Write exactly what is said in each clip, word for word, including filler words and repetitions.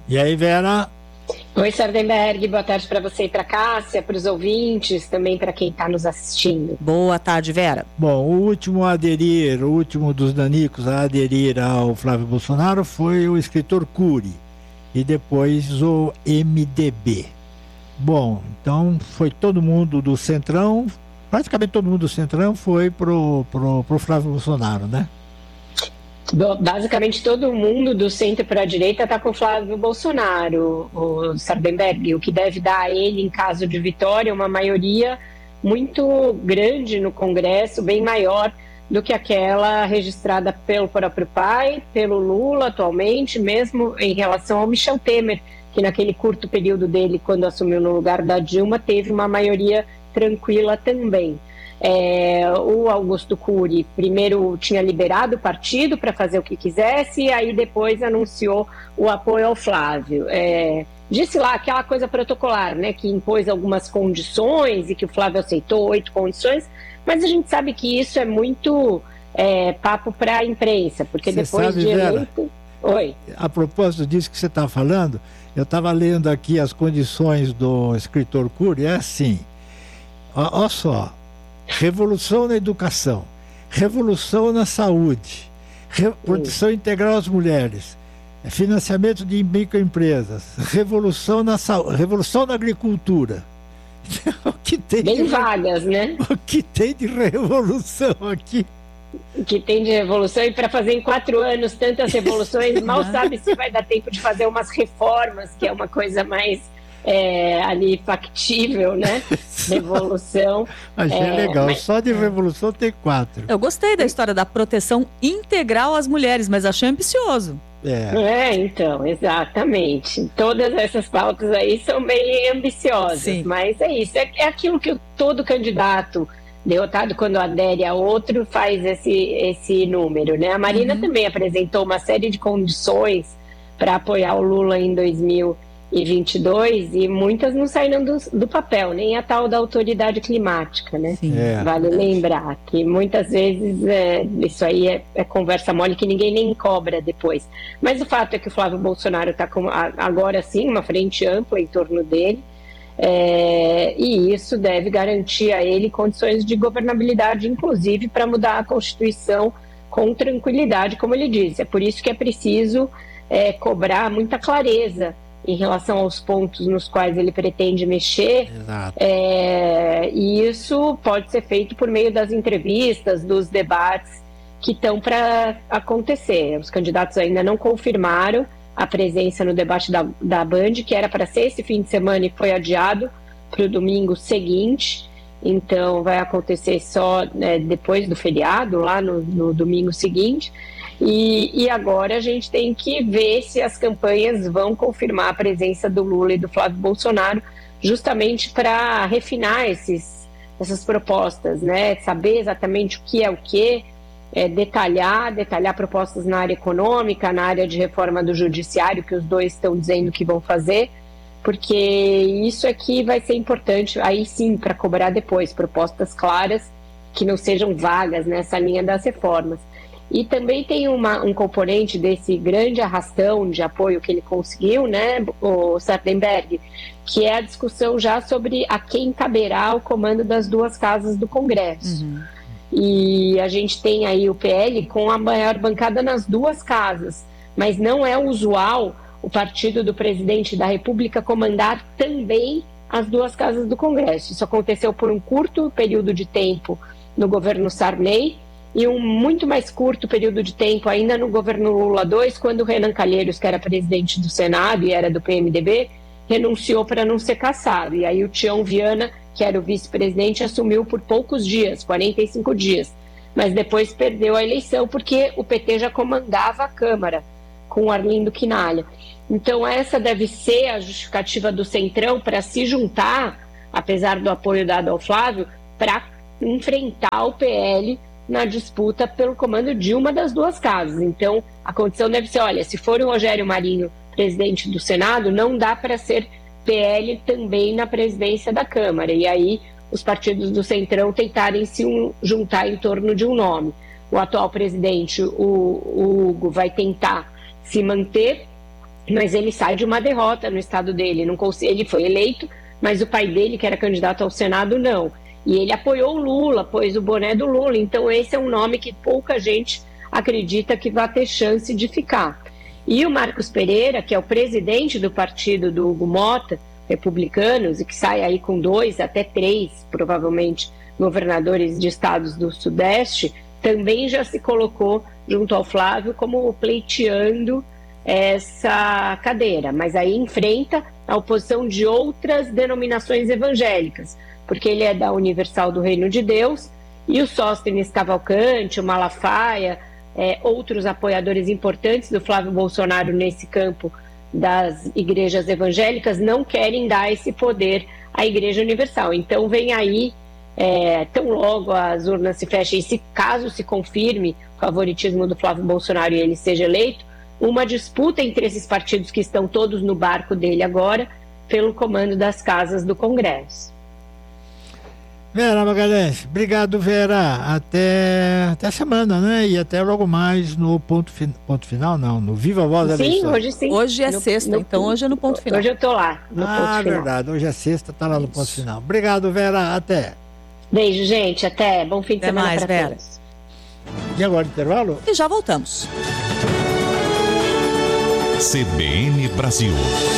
E aí, Vera? Oi, Sardenberg, boa tarde para você e para Cássia, para os ouvintes, também para quem está nos assistindo. Boa tarde, Vera. Bom, o último a aderir, o último dos nanicos a aderir ao Flávio Bolsonaro foi o escritor Cury e depois o M D B. Bom, então foi todo mundo do Centrão, praticamente todo mundo do Centrão foi pro, pro, pro Flávio Bolsonaro, né? Basicamente todo mundo do centro para a direita está com o Flávio Bolsonaro, o Sardenberg, o que deve dar a ele, em caso de vitória, uma maioria muito grande no Congresso, bem maior do que aquela registrada pelo próprio pai, pelo Lula atualmente, mesmo em relação ao Michel Temer, que naquele curto período dele, quando assumiu no lugar da Dilma, teve uma maioria tranquila também. É, o Augusto Cury primeiro tinha liberado o partido para fazer o que quisesse e aí depois anunciou o apoio ao Flávio. É, disse lá aquela coisa protocolar, né, que impôs algumas condições e que o Flávio aceitou oito condições, mas a gente sabe que isso é muito é, papo para a imprensa, porque Cê depois sabe, de eleito... Vera, Oi. A propósito disso que você está falando, eu estava lendo aqui as condições do escritor Cury, é assim, olha só, revolução na educação, revolução na saúde, re, proteção integral às mulheres, financiamento de microempresas, revolução na saúde, revolução na agricultura. O que tem Bem de, vagas, né? O que tem de revolução aqui? O que tem de revolução, e para fazer em quatro anos tantas revoluções, mal sabe se vai dar tempo de fazer umas reformas, que é uma coisa mais é, ali factível, né? Revolução. Achei é, legal, mas... só de revolução tem quatro. Eu gostei da história da proteção integral às mulheres, mas achei ambicioso. É. é, então, exatamente. Todas essas pautas aí são bem ambiciosas, Sim. mas é isso, é, é aquilo que todo candidato derrotado quando adere a outro faz esse, esse número, né? A Marina uhum. também apresentou uma série de condições para apoiar o Lula em dois mil e vinte e dois e muitas não saíram do, do papel, nem a tal da autoridade climática, né? É. Vale lembrar que muitas vezes é, isso aí é, é conversa mole que ninguém nem cobra depois. Mas o fato é que o Flávio Bolsonaro está agora sim uma frente ampla em torno dele, é, e isso deve garantir a ele condições de governabilidade, inclusive para mudar a Constituição com tranquilidade, como ele disse. É por isso que é preciso é, cobrar muita clareza em relação aos pontos nos quais ele pretende mexer, é, e isso pode ser feito por meio das entrevistas, dos debates que estão para acontecer. Os candidatos ainda não confirmaram a presença no debate da, da Band, que era para ser esse fim de semana e foi adiado para o domingo seguinte, então vai acontecer só né, depois do feriado, lá no, no domingo seguinte. E, e agora a gente tem que ver se as campanhas vão confirmar a presença do Lula e do Flávio Bolsonaro, justamente para refinar esses, essas propostas, né? Saber exatamente o que é o que, é, detalhar, detalhar propostas na área econômica, na área de reforma do judiciário, que os dois estão dizendo que vão fazer, porque isso aqui vai ser importante, aí sim, para cobrar depois propostas claras, que não sejam vagas nessa linha das reformas. E também tem uma, um componente desse grande arrastão de apoio que ele conseguiu, né, o Sardenberg, que é a discussão já sobre a quem caberá o comando das duas casas do Congresso. Uhum. E a gente tem aí o P L com a maior bancada nas duas casas, mas não é usual o partido do presidente da República comandar também as duas casas do Congresso. Isso aconteceu por um curto período de tempo no governo Sarney, e um muito mais curto período de tempo ainda no governo Lula dois, quando o Renan Calheiros, que era presidente do Senado e era do P M D B, renunciou para não ser cassado. E aí o Tião Viana, que era o vice-presidente, assumiu por poucos dias, quarenta e cinco dias. Mas depois perdeu a eleição porque o P T já comandava a Câmara com o Arlindo Quinalha. Então essa deve ser a justificativa do Centrão para se juntar, apesar do apoio dado ao Flávio, para enfrentar o P L na disputa pelo comando de uma das duas casas. Então, a condição deve ser, olha, se for o Rogério Marinho presidente do Senado, não dá para ser P L também na presidência da Câmara. E aí, os partidos do Centrão tentarem se um, juntar em torno de um nome. O atual presidente, o, o Hugo, vai tentar se manter mas ele sai de uma derrota no estado dele. Não cons- ele foi eleito, mas o pai dele, que era candidato ao Senado, não. E ele apoiou o Lula, pôs o boné do Lula. Então esse é um nome que pouca gente acredita que vai ter chance de ficar. E o Marcos Pereira, que é o presidente do partido do Hugo Mota, Republicanos, e que sai aí com dois, até três, provavelmente, governadores de estados do Sudeste, também já se colocou junto ao Flávio como pleiteando essa cadeira, mas aí enfrenta a oposição de outras denominações evangélicas, porque ele é da Universal do Reino de Deus, e o Sóstenes Cavalcante, o Malafaia, é, outros apoiadores importantes do Flávio Bolsonaro nesse campo das igrejas evangélicas não querem dar esse poder à Igreja Universal. Então vem aí, é, tão logo as urnas se fechem, e se caso se confirme o favoritismo do Flávio Bolsonaro e ele seja eleito, uma disputa entre esses partidos que estão todos no barco dele agora, pelo comando das casas do Congresso. Vera Magalhães, obrigado, Vera. Até, até a semana, né? E até logo mais no ponto, fi, ponto final, não, no Viva Voz da Sim, hoje sim. Hoje é no, sexta, no, então hoje é no ponto final. Hoje eu tô lá, no ah, ponto final. verdade, hoje é sexta, tá lá no ponto final. Obrigado, Vera, até. Beijo, gente, até. Bom fim de até semana mais, para Vera. todos. E agora, intervalo? E já voltamos. C B N Brasil.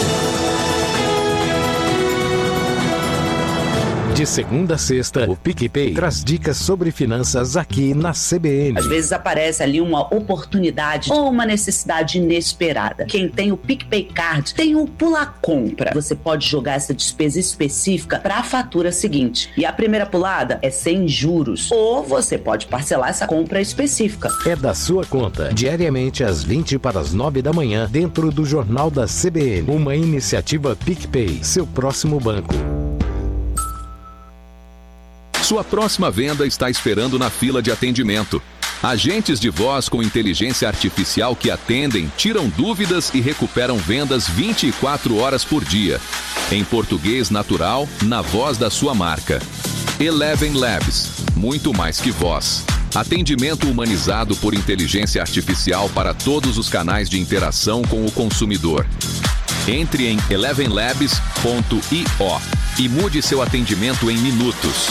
De segunda a sexta, o PicPay traz dicas sobre finanças aqui na C B N. Às vezes aparece ali uma oportunidade ou uma necessidade inesperada. Quem tem o PicPay Card tem o Pula Compra. Você pode jogar essa despesa específica para a fatura seguinte. E a primeira pulada é sem juros. Ou você pode parcelar essa compra específica. É da sua conta, diariamente às vinte para as nove da manhã, dentro do Jornal da C B N. Uma iniciativa PicPay, seu próximo banco. Sua próxima venda está esperando na fila de atendimento. Agentes de voz com inteligência artificial que atendem, tiram dúvidas e recuperam vendas vinte e quatro horas por dia. Em português natural, na voz da sua marca. Eleven Labs, muito mais que voz. Atendimento humanizado por inteligência artificial para todos os canais de interação com o consumidor. Entre em eleven labs ponto i o e mude seu atendimento em minutos.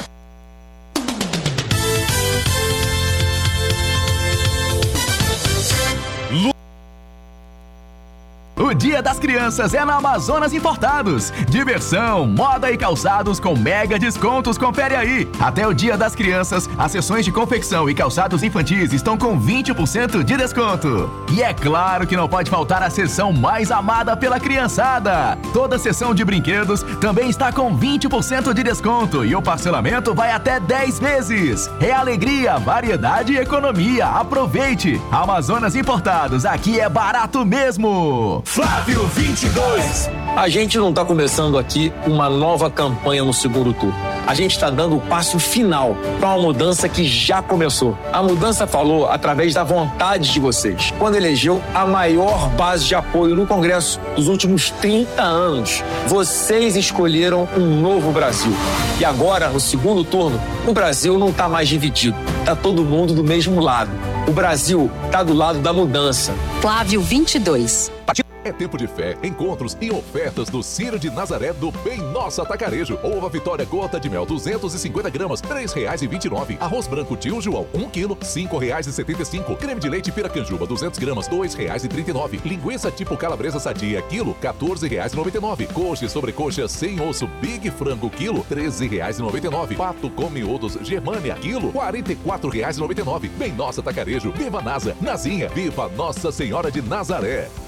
O Dia das Crianças é na Amazonas Importados. Diversão, moda e calçados com mega descontos. Confere aí. Até o Dia das Crianças, as seções de confecção e calçados infantis estão com vinte por cento de desconto. E é claro que não pode faltar a seção mais amada pela criançada. Toda seção de brinquedos também está com vinte por cento de desconto e o parcelamento vai até dez vezes. É alegria, variedade e economia. Aproveite. Amazonas Importados, aqui é barato mesmo. Flávio vinte e dois. A gente não está começando aqui uma nova campanha no segundo turno. A gente está dando o passo final para uma mudança que já começou. A mudança falou através da vontade de vocês, quando elegeu a maior base de apoio no Congresso dos últimos trinta anos. Vocês escolheram um novo Brasil. E agora, no segundo turno, o Brasil não está mais dividido. Está todo mundo do mesmo lado. O Brasil está do lado da mudança. Flávio vinte e dois. É tempo de fé, encontros e ofertas do Ciro de Nazaré do Bem Nosso Atacarejo. Ova Vitória Gota de Mel, duzentos e cinquenta gramas, três reais e vinte e nove. Arroz branco Tio João, um quilo, cinco reais e setenta e cinco. Creme de leite Piracanjuba, duzentas gramas, dois reais e trinta e nove. Linguiça tipo calabresa sadia, quilo, quatorze reais e noventa e nove. Coxa e sobrecoxa sem osso Big Frango, quilo, treze reais e noventa e nove. Pato com miúdos Germânia, quilo, quarenta e quatro reais e noventa e nove. Bem Nosso Atacarejo, viva Nasa, Nazinha, viva Nossa Senhora de Nazaré.